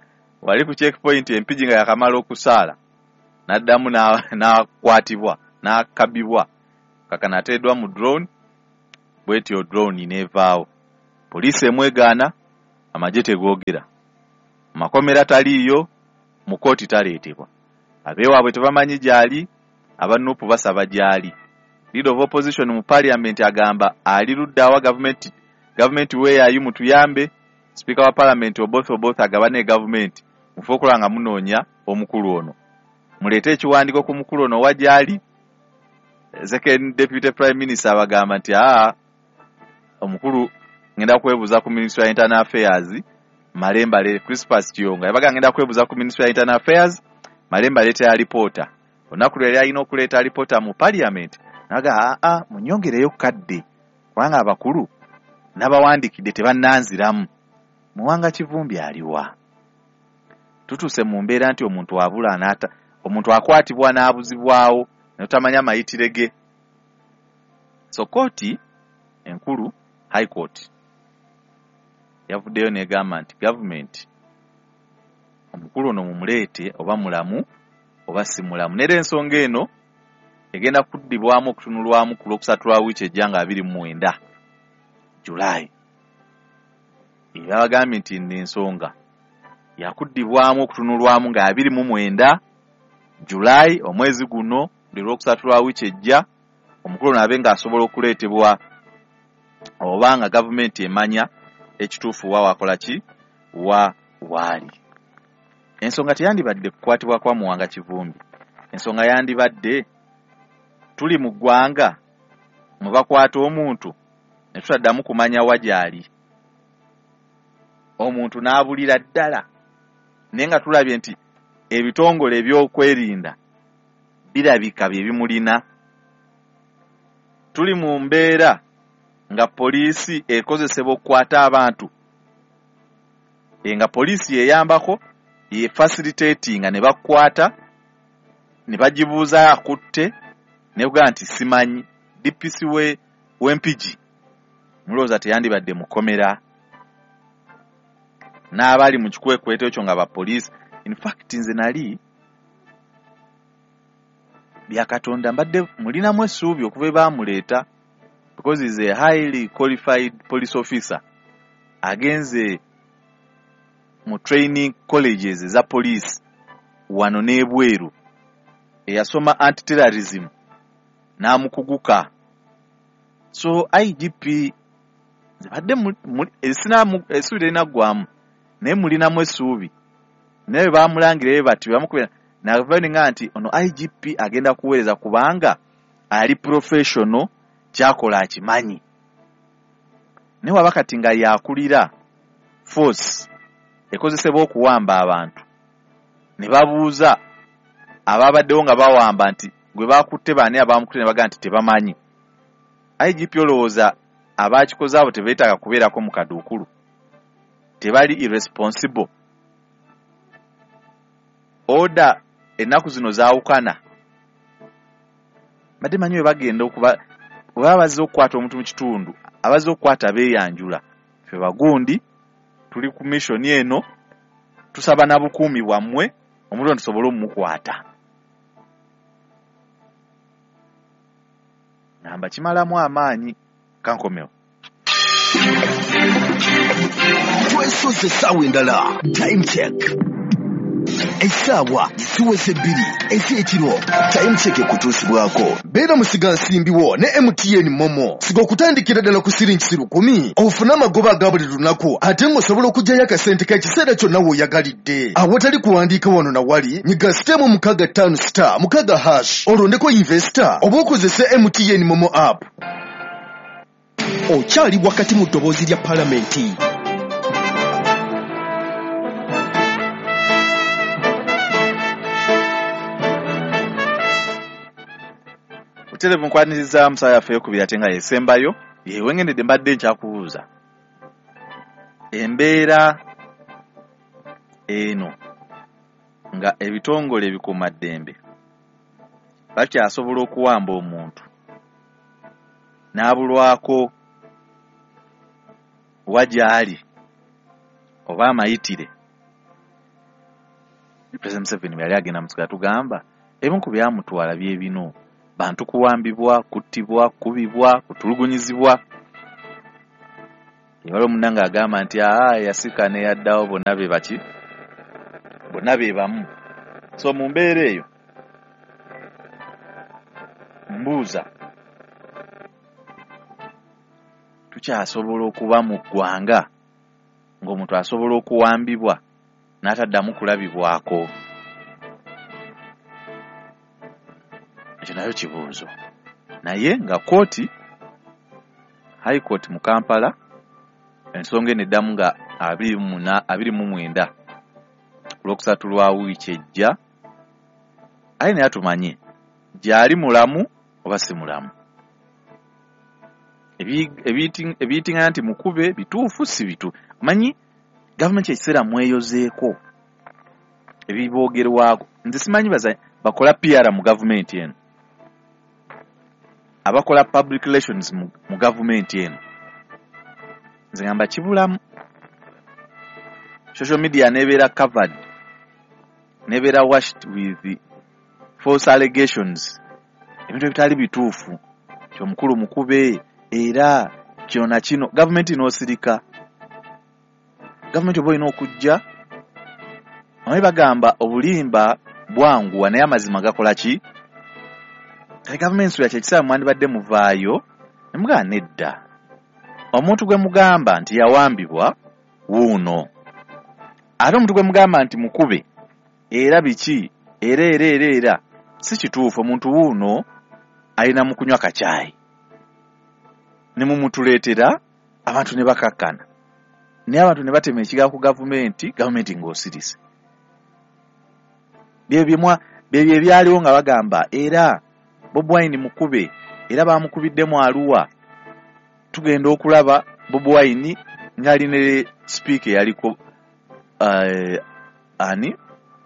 wali ku checkpoint empigi nga yakamala okusaala n'addamu n'akwatibwa n'akabibwa kakana ateddwa mu drone bwetyo drone nevaawo poliisi emwegaana amagye tegoogera makomera taliiyo mu kooti taleetebwa abeewaabwe tebamanyi gyali abanupu basaba gyali leader of opposition mu parliament agamba ali luddawa government government weeyayi mutuyambe speaker wa parliament oboth oboth agabane government mufokola nga munoonya omukulu ono muleete ekiwandiiko ku mukulu ono wagyali second deputy prime minister abagamba nti aa omukulu ngenda kwebuuza ku ministry ya internal affairs Malemba le Crispus Kiyonga yabaga ngenda kwebuuza ku ministry ya internal affairs Malemba leta ya reporter onaku lero alina okuleeta reporter mu parliament naga aa munyongereyo kadde kubanga abakulu n'abawandikidde tebannanziramu Muwanga Kivumbi aliwa tutuse mu mbeera nti omuntu wabula anaata omuntu akwatibwa n'abuzibwawo notamanya mayitirege so kooti enkulu high court yavuddeyo negamba nti government omukulu ono mumuleete oba mulamu oba si mulamu nera ensonga eno egenda kuddibwamu okutunulwamu ku lwokusatu lwa wiiki ejja nga abiri mu mwenda July era bagambye nti n'ensonga yakuddibwamu okutunulwamu nga abiri mu mwenda July omwezi guno buli lwokusatu lwa wiiki ejja omukulu ono abe ng'asobola okuleetebwa oba nga gavumenti emanya ekituufu wa wakola ki wa waali ensonga teyandibadde kukwatibwa kwa Muwanga Kivumbi ensonga yandibadde tuli mu ggwanga mwe bakwata omuntu ne tutaddamu kumanya wagyali omuntu n'abulira ddala naye nga tulabye nti ebitongole ebyokwerinda birabika bye bimulina tuli mu mbeera nga poliisi ekozesebwa okukwata abantu nga poliisi yeyambako ye facilitating ne bakwata ne bagibuuza akutte ne bwa nti simanyi D P C we wempigi mulooza teyandibadde mukomera n'abali mu kikwekweto ekyo nga ba poliisi in fact nze nali bya Katonda mbadde mulinamu essuubi okuva baamuleeta because he is a highly qualified police officer agenze mu training colleges za police wano n'ebweru eyasoma anti-terrorism n'amukuguka so I G P zibadde esina essuubi linaggwamu naye mulinamu essuubi naye baamulangira bati bamukubira navaninga nti ono I G P agenda kuweereza kubanga ali professional kyakola akimanyi ne waba kati nga yakulira force ekozesebwa okuwamba abantu ne babuuza ababaddewo nga bawamba nti gwe bakutte baani abamukutte ne bagaa nti tebamanyi I G P olowooza abakikoze abo tebeetaaga kubeerako mu kaduukulu tebali irresponsible order ennaku zino zaawukana badde manyi we bagenda okuba baba bazze okukwata omuntu mu kitundu abazze okukwata beeyanjula ffe bagundi tuli ku mission eno tusaba na bukuumi bwammwe omuntu ono tusobole omumukwata namba kimalamu amaanyi kankomewo twesoze essaawa endala time check essaawa ziweze bbiri ez'ekiro time check ekutuusibwako beera musigansimbiwo ne M T N Momo siga okutandikira ddala ku siringi lukumi ofune amagoba aga buli lunaku ate ng'osobola okugyayo akasente k'ekiseera kyonna w'oyagalidde awatali kuwandiika wano na wali nyiga sitemu mukaaga ttaano star mukaaga hash olondeko investor oba okozese M T N Momo app okyali wakati mu ddoboozi lya palamenti Televu nkwaniriza musaya yaffe okubiri ate nga yesembayo yewe ngendedde mbadde nkyakubuuza embeera eno nga ebitongole ebikuumaddembe bakyasobola okuwamba omuntu n'abulwako wagyali oba amayitire President Museveni yali agenda musika tugamba ebimu ku byamutwala bye bino bantu kuwambibwa kuttibwa kubibwa kutulugunyizibwa yalo munanga agamba nti aa yasika ne yaddawo bonna be baki bonna be bamu so mu mbeera eyo mbuuza tukyasobola okuba mu ggwanga ng'omuntu asobola okuwambibwa n'ataddamu kulabibwako ekyo nayo kibuuzo naye nga kooti high court mu Kampala ensonga eno eddamu nga abiri mu mwenda olwokusatu lwa wiiki ejja aye naye tumanye gyali mulamu oba si mulamu ebiyitingana nti mukube bituufu si bitu manyi gavumenti ekiseera mweyozeeko ebiboogerwako nze simanyi bakola P R mu gavumenti eno abakola public relations mu, mu gavumenti eno nze ngamba kibulamu social media nebeera covered nebeera washed with false allegations ebintu ebitali bituufu kyomukulu mukube era kino na kino gavumenti n'osirika gavumenti oba olina okujja abayi bagamba obulimba bwanguwa naye amazima gakola ki kale gavumenti suya kyekiseera mwandibadde muvaayo ne mugamba nedda omuntu gwe mugamba nti yawambibwa wuuno ate omuntu gwe mugamba nti mukube era biki era era era era si kituufu omuntu wuuno alina mu kunywa kacaayi ne mumutuleetera abantu ne bakakkana naye abantu ne batema ekigaa ku gavumenti gavumenti ng'osirise byebyo ebyaliwo nga bagamba era Bobi Wine mukube era bamukubiddemu Arua tugenda okulaba Bobi Wine ngali ne speaker yaliko uh, ani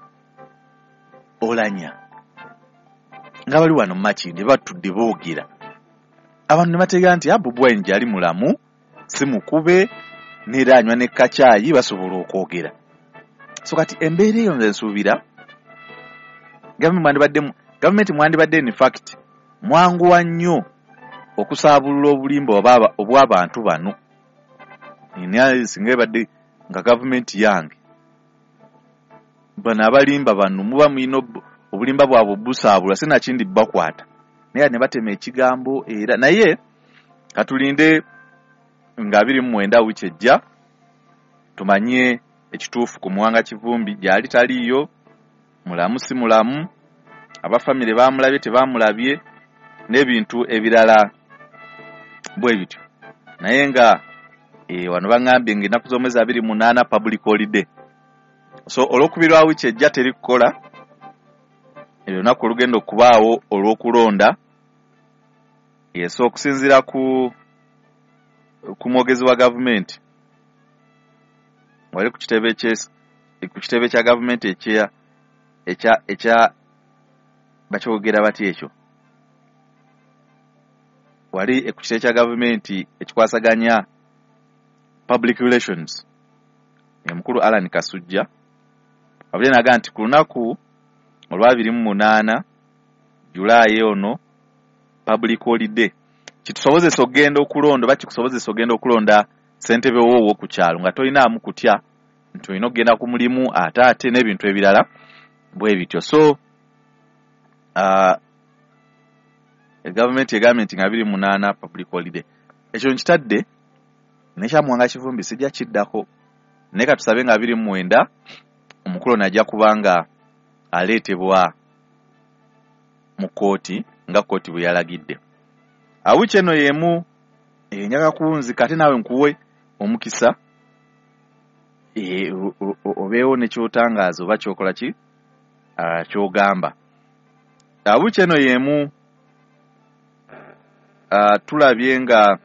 Olanya nga bali wano Makindye batudde boogera abantu ne bategeera nti Bobi Wine gyali mulamu si mukube n'era anywa ne kacaayi basobola okwogera so kati embeera eyo nze nsuubira gavumenti mwandibadde in fact mwanguwa nnyo okusaabulula obulimba obw'abantu bano singa ebadde nga gavumenti yange bano abalimba bano muba mulina obulimba bwabwe busaabula sinakindi bakwata naye ne batema ekigambo era naye katulinde nga abiri mu mwenda wiiki ejja tumanye ekituufu ku Muwanga Kivumbi gyali taliiyo mulamu si mulamu abafamile bamulabye tebamulabye n'ebintu ebirala bwe bityo naye nga e, wano bangambye ng'ennaku z'omwezi abiri munaana public holiday so olwokubiri lwa wiiki ejja teri kukola ebyo lunaku olugenda okubaawo olw'okulonda yeso okusinziira ku ku mwogezi wa gavumenti wali ku kitebe kyes ku kitebe kya gavumenti ekya ekya ekya bakyogera bati ekyo wali ku kitebe kya gavumenti ekikwasaganya public relations mukulu Alan Kasujja wabule naga nti ku lunaku olwabiri mu munaana Julaayi ono public holiday kitusobozesa okugenda okulonda bakikusobozesa okugenda okulonda ssentebe woowo ku kyalo nga tolinaamu kutya nti olina okugenda ku mulimu ate ate n'ebintu ebirala bwe bityo so uh, gavumenti egambye nti nga abiri mu munaana public holiday ekyo nkitadde nekya Muwanga Kivumbi sijja kiddako naye katusabe nga abiri mu mwenda omukulu najja kubanga aleetebwa mu kooti nga kooti bwe yalagidde awiki eno yemu enyaga kunzika ate naawe nkuwe omukisa obeewo nekyotangaaza oba kyokola ki kyogamba awiki eno yemu tulabye nga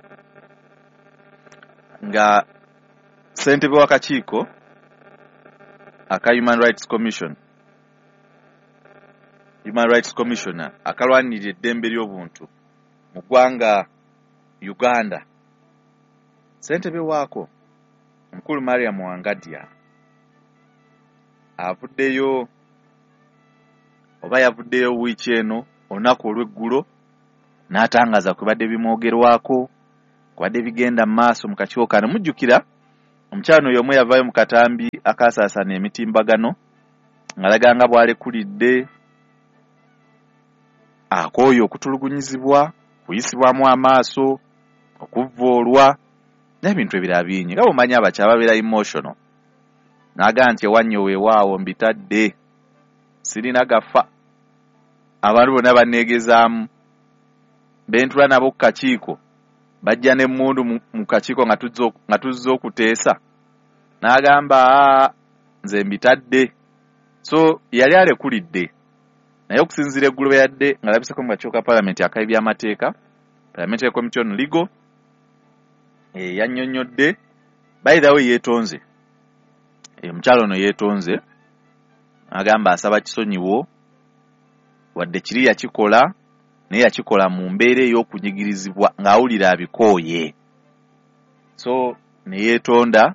nga ssentebe w'akakiiko aka Human Rights Commission Human Rights Commissioner akalwanirira eddembe ly'obuntu mu ggwanga Uganda ssentebe waako omukulu Mariam Wangadya avuddeyo oba yavuddeyo wiiki eno olunaku olw'eggulo n'atangaza kubadde bimwogerwako kubadde bigenda mu maaso mu kakiiko kano. Mujjukira omukyala oyo omu yavaayo mu katambi akaasaasana emitimbagano ng'alaga nga bw'alekulidde akooyo okutulugunyizibwa, kuyisibwamu amaaso, okuvvoolwa n'ebintu ebirala bingi. Nga bw'omanyi abakyala babeera emotional. N'aga nti ewannyo weewaawo mbitadde sirina gafa. Abantu bonna banneegezaamu bentula nabo ku kakiiko bajja n'emmundu mu kakiiko nga tuzze okuteesa. N'agamba nze mbitadde. So yali alekulidde naye okusinziira eggulu yadde nga labiseko mu kakiiko ka Parliament akabi by'amateeka, Parliamentary Committee on Legal, e, yannyonnyodde by the way yeetonze. E, mukyalo ono yeetonze agamba asaba kisonyiwo wadde kiri yakikola naye yakikola mu mbeera ey'okunyigirizibwa ng'awulira abikooye. So ne yeetonda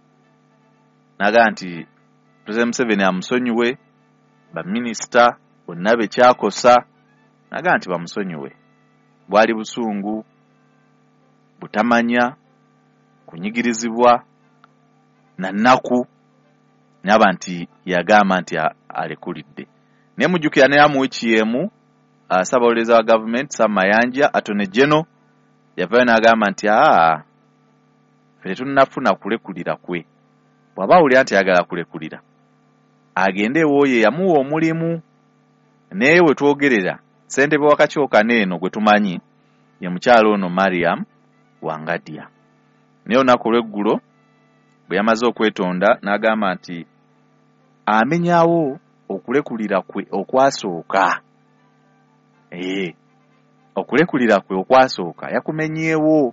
n'aga nti President Museveni amusonyiwe, baminisita bonna bekyakosa n'aga nti bamusonyiwe. Bwali busungu, butamanya, kunyigirizibwa na nnaku n'aba nti yagamba nti alekulidde. Ne mujjukira ne amu wiiki emu Ssaabawolereza wa gavumenti Sam Mayanja Attorney General yavaayo n'agamba nti aa ffe tetunnafuna kulekulira kwe. Bw'aba awulira nti ayagala kulekulira agende ewooyo yamuwa omulimu. Naye we twogerera ssentebe w'akakiiko kano eno gwe tumanyi ye mukyalo ono Mariam Wangadya. Naye olunaku olw'eggulo bwe yamaze okwetonda n'agamba nti amenyawo okulekulira kwe okwasooka. Ee, okulekulira kwe okwasooka yakumenyeewo.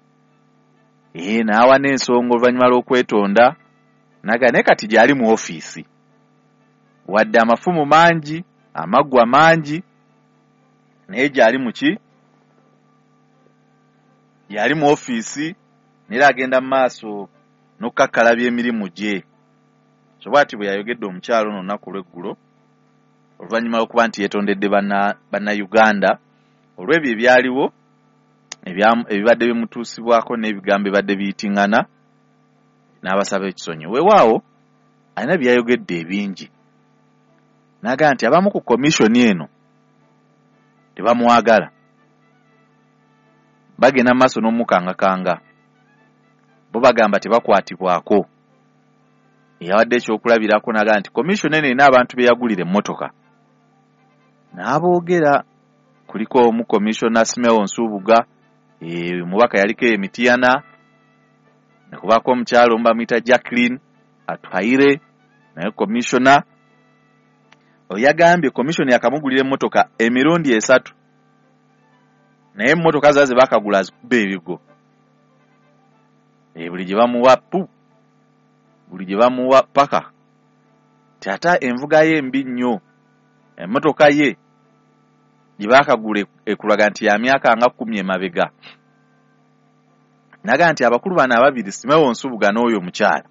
Ee, n'awa n'ensonga oluvannyuma lw'okwetonda n'aga naye kati gy'ali mu ofiisi wadde amafumu mangi amaggwa mangi naye gy'ali mu ki gy'ali mu ofiisi naye agenda mu maaso n'okukakkalabya emirimu gye. So bw'ati bwe yayogedde omukyalo ono olunaku lw'eggulo oluvannyuma lw'okuba nti yeetondedde bannayuganda olw'ebyo ebyaliwo ebibadde bimutuusibwako n'ebigambo ebibadde biyitingana n'abasaba ekisonyi. Weewaawo alina byayogedde ebingi n'aga nti abamu ku komishoni eno tebamwagala, bagenda mu maaso n'omukangakanga, bo bagamba tebakwatibwako. Yawadde ekyokulabirako n'aga nti komishoni eno erina abantu be yagulira emmotoka. N'aboogera kuliko omu komishona Simeon Nsubuga, e, mubaka yaliko Emitiyana, ne kubako omukyalo omu bamuyita Jacqueline Atuhaire naye komishona. Oyo yagambye komishoni yakamugulira emmotoka emirundi esatu naye emmotoka zaze bakagula azikuba ebigo. E, buli gye bamuwa pu buli gye bamuwa paka tata envuga ye mbi nnyo. Emmotoka ye gye baakagula ekulaga nti ya myaka nga kkumi emabega. Naga nti abakulu bano ababiri Simeon Nsubuga n'oyo omukyala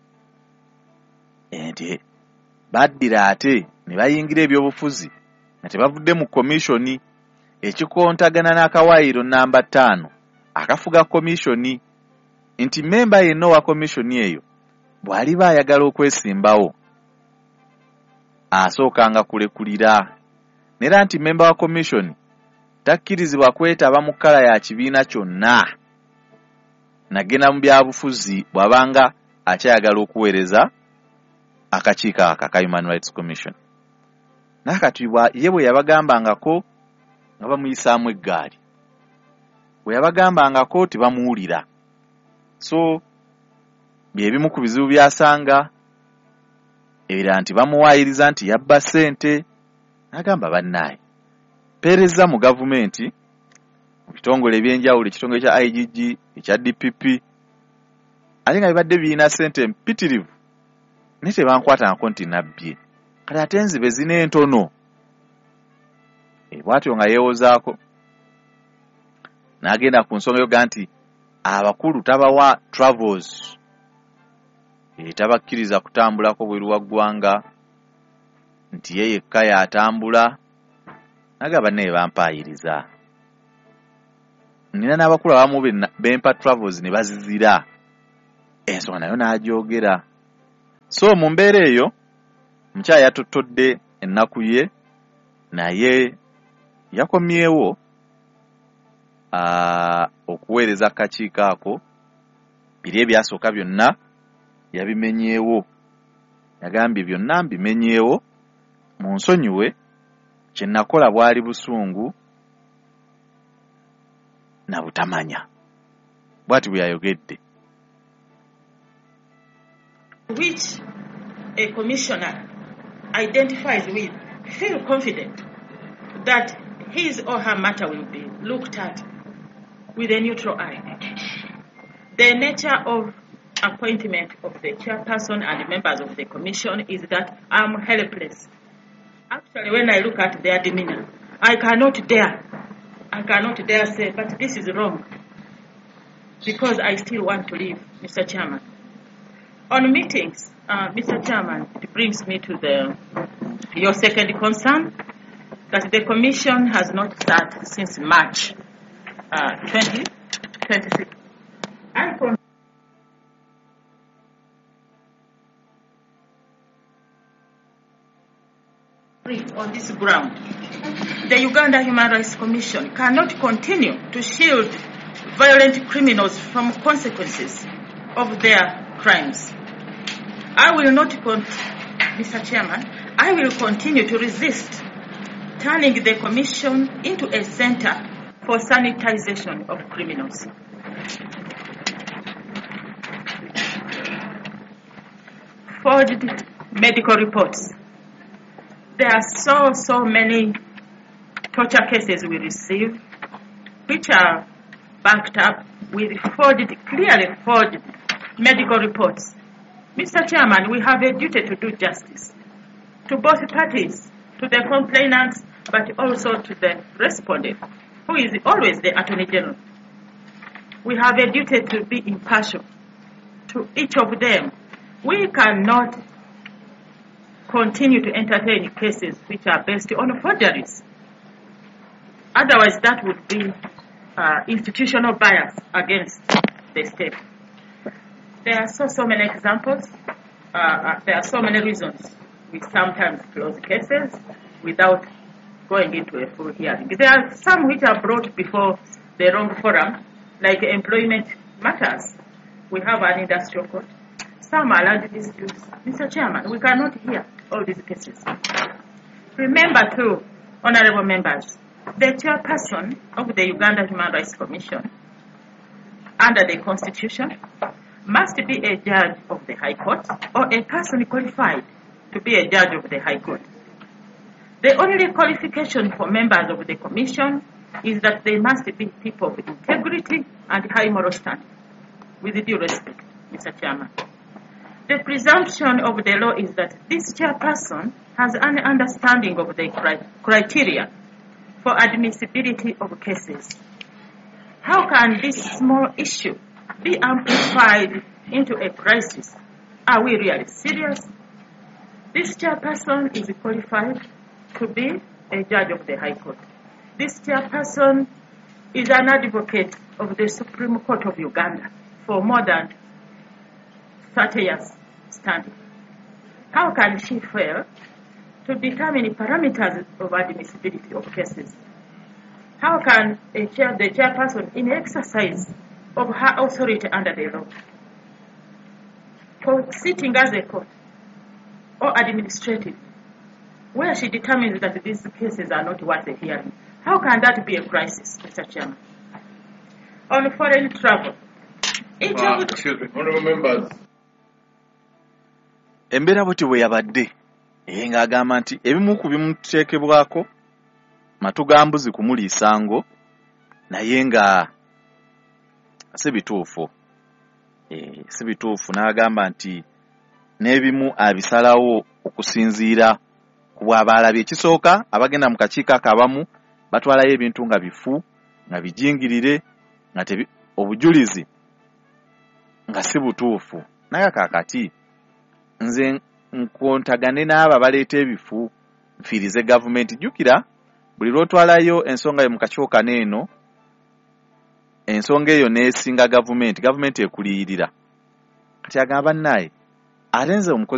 ente baddira ate ne bayingira ebyobufuzi nga tebavudde mu komishoni ekikontagana n'akawaayiro namba ttaano akafuga komishoni nti memba yenna wa komishoni eyo bw'aliba ayagala okwesimbawo asookanga kulekulira, nera nti memba wa komishoni takkirizibwa kwetaba mu kkala ya kibiina kyonna nagenda mu byabufuzi bw'abanga akyayagala okuweereza akakiiko aka ka Human Rights Commission. Nakati ye bwe yabagambangako nga bamuyisaamu eggaali, bwe yabagambangako tebamuwulira. So byebimu ku bizibu byasanga ebirala nti bamuwaayiriza nti yabba ssente. N'agamba bannaye peereza mu gavumenti mu bitongole ebyenjawulo, ekitongole kya I G G, ekya D P P, ate nga bibadde birina ssente mpitirivu naye tebankwatangako nti nabbye, kati ate nzibe zina entono. E, bw'atyo nga yeewozaako n'agenda ku nsonga yoga nti abakulu tabawa travels e, tabakkiriza kutambulako bweru wa ggwanga nti ye yekka yatambula nagamba naye bampayiriza nina n'abakulu abamu bempa travels ne bazizira ensonga nayo n'agyogera so mu mbeera eyo mukyala yatottodde ennaku ye naye yakomyewo okuweereza akakiiko ako biri ebyasooka byonna yabimenyeewo yagambye byonna mbimenyeewo mu nsonyiwe kye nakola bwali busungu na butamanya bw'ati bwe yayogedde. Which a commissioner identifies with, feel confident that his or her matter will be looked at with a neutral eye. The nature of appointment of the chairperson and members of the commission is that I'm helpless. Actually, when I look at their demeanor, I cannot dare, I cannot dare say, but this is wrong, because I still want to live, Mister Chairman. On meetings, uh, Mister Chairman, it brings me to the your second concern, that the commission has not sat since March uh, twenty twenty-six. I con- on this ground, the Uganda Human Rights Commission cannot continue to shield violent criminals from consequences of their crimes. I will not, con- Mister Chairman, I will continue to resist turning the Commission into a center for sanitization of criminals. Forged medical reports. There are so, so many torture cases we receive which are backed up with forged, clearly forged medical reports. Mister Chairman, we have a duty to do justice to both parties, to the complainants, but also to the respondent, who is always the Attorney General. We have a duty to be impartial to each of them. We cannot continue to entertain cases which are based on forgeries. Otherwise, that would be uh, institutional bias against the state. There are so, so many examples. Uh, uh, there are so many reasons we sometimes close cases without going into a full hearing. There are some which are brought before the wrong forum, like employment matters. We have an industrial court. Some are land disputes. Mister Chairman, we cannot hear all these cases. Remember too, honorable members, the chairperson of the Uganda Human Rights Commission, under the Constitution, must be a judge of the High Court or a person qualified to be a judge of the High Court. The only qualification for members of the Commission is that they must be people of integrity and high moral standing. With due respect, Mister Chairman. The presumption of the law is that this chairperson has an understanding of the criteria for admissibility of cases. How can this small issue be amplified into a crisis? Are we really serious? This chairperson is qualified to be a judge of the High Court. This chairperson is an advocate of the Supreme Court of Uganda for more than thirty years standing. How can she fail to determine parameters of admissibility of cases? How can a chair, the chairperson, in exercise of her authority under the law, for sitting as a court or administrative, where she determines that these cases are not worth a hearing, how can that be a crisis, Mister Chairman? On foreign travel, each uh, of excuse me, honorable members. Embeera bw'eti bwe yabadde naye ng'agamba nti ebimu ku bimuteekebwako matu ga mbuzi kumuliisa ngo naye nga si bituufu. E, si bituufu n'agamba nti n'ebimu abisalawo okusinziira ku bw'aba alabye. Ekisooka abagenda mu kakiiko ako abamu batwalayo ebintu nga bifu nga bijingirire nga tebi obujulizi nga si butuufu. Naye kaakati nze nkontagane n'abo abaleeta ebifu nfiirize gavumenti. Jjukira buli lwotwalayo ensonga yo mu kacooka n'eno, ensonga eyo neesinga gavumenti, gavumenti ekuliyirira. Kati agamba naye ate nze omukozi